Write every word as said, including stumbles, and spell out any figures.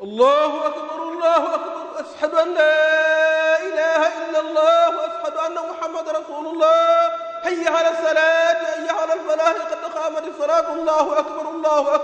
الله أكبر الله أكبر أشهد أن لا إله إلا الله وأشهد أن محمد رسول الله. حي على الصلاة حي على الفلاح قد قامت الصلاة. الله أكبر الله أكبر.